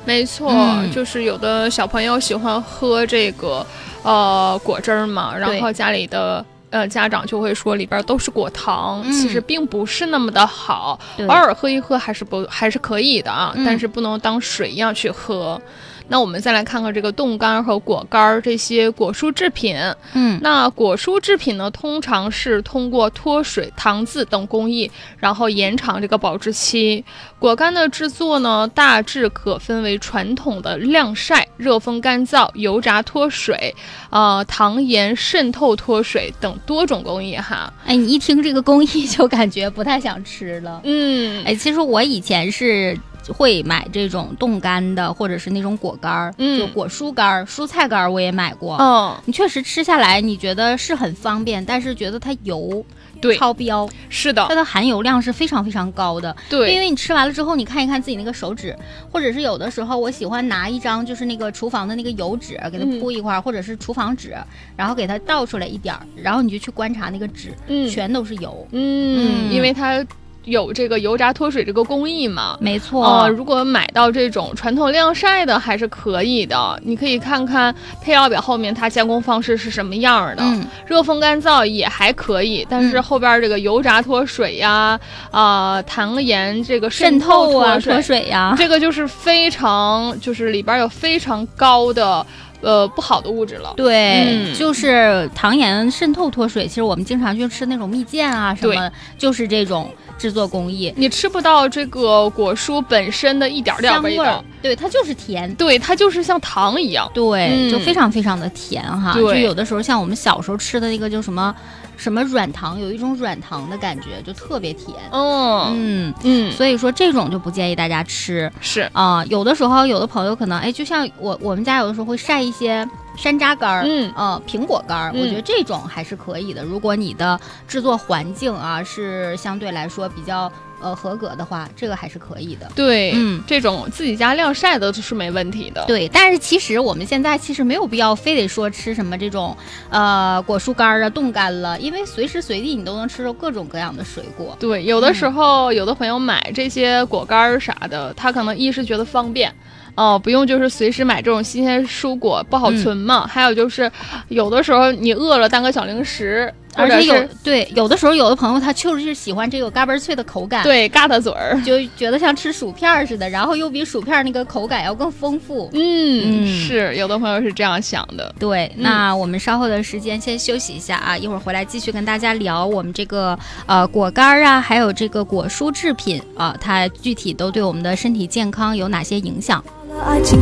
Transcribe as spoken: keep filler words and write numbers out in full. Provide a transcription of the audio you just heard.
没错、 嗯， 就是有的小朋友喜欢喝这个呃果汁儿嘛，然后家里的呃家长就会说里边都是果糖、嗯、其实并不是那么的好，偶尔喝一喝还是不还是可以的啊、嗯、但是不能当水一样去喝。那我们再来看看这个冻干和果干这些果蔬制品。 嗯， 那果蔬制品呢，通常是通过脱水、糖渍等工艺，然后延长这个保质期。果干的制作呢，大致可分为传统的晾晒、热风干燥、油炸脱水、呃糖盐渗透脱水等多种工艺哈。 哎，你一听这个工艺就感觉不太想吃了。 嗯， 哎，其实我以前是会买这种冻干的，或者是那种果干，嗯，就果蔬干、蔬菜干，我也买过。 嗯， 你确实吃下来，你觉得是很方便，但是觉得它油对超标。 是的， 它的含油量是非常非常高的。 对， 因为你吃完了之后，你看一看自己那个手指，或者是有的时候我喜欢拿一张就是那个厨房的那个油纸，给它铺一块、嗯，或者是厨房纸，然后给它倒出来一点，然后你就去观察那个纸，嗯，全都是油。 嗯，嗯因为它有这个油炸脱水这个工艺嘛， 没错。 呃，如果买到这种传统晾晒的还是可以的，你可以看看配料表后面它加工方式是什么样的。嗯，热风干燥也还可以，但是后边这个油炸脱水呀，啊、呃，糖盐这个渗透脱水啊脱水呀， 这个就是非常就是里边有非常高的。呃，不好的物质了。 对、 嗯， 就是糖盐渗透脱水。其实我们经常去吃那种蜜饯啊什么，就是这种制作工艺。 你吃不到这个果蔬本身的一点点味道， 对，它就是甜， 对，它就是像糖一样， 对、 嗯， 就非常非常的甜哈。 对， 就有的时候像我们小时候吃的那个叫什么什么软糖，有一种软糖的感觉，就特别甜。 哦、 嗯嗯， 所以说这种就不建议大家吃。 是啊、呃，有的时候有的朋友可能哎，就像我我们家有的时候会晒一些山楂干，嗯呃苹果干、嗯，我觉得这种还是可以的。如果你的制作环境啊是相对来说比较呃合格的话，这个还是可以的。 对，嗯，这种自己家晾晒的是没问题的。 对，但是其实我们现在其实没有必要非得说吃什么这种呃果蔬干啊冻干了，因为随时随地你都能吃到各种各样的水果。 对，有的时候、嗯、有的朋友买这些果干啥的，他可能一是觉得方便。哦，不用就是随时买这种新鲜蔬果不好存嘛、嗯、还有就是有的时候你饿了当个小零食， 而且有对有的时候有的朋友他就是喜欢这个嘎嘣脆的口感， 对，嘎达嘴儿， 就觉得像吃薯片似的，然后又比薯片那个口感要更丰富。 嗯，嗯是有的朋友是这样想的。 对、嗯，那我们稍后的时间先休息一下啊，一会儿回来继续跟大家聊我们这个呃果干啊，还有这个果蔬制品啊，它具体都对我们的身体健康有哪些影响。 爱情